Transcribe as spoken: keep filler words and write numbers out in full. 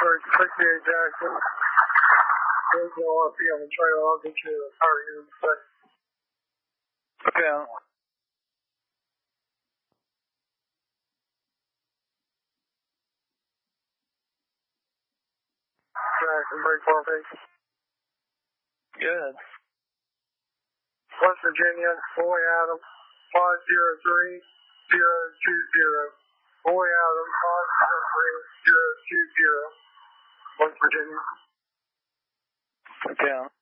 sixty-eight Jackson. There's no R P on the trailer. I'll get you a target in a second. Okay. Jackson, break formation. Good. West Virginia, Boy Adam, five zero three zero two zero. Boy Adam, five zero three zero two zero. West Virginia. Okay.